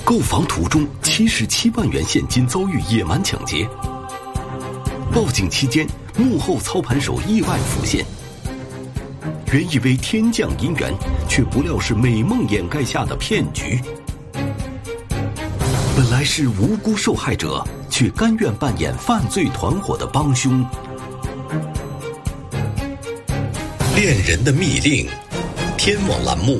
购房途中77万元现金遭遇野蛮抢劫，报警期间幕后操盘手意外浮现，原以为天降姻缘，却不料是美梦掩盖下的骗局。本来是无辜受害者，却甘愿扮演犯罪团伙的帮凶。恋人的密令，天网栏目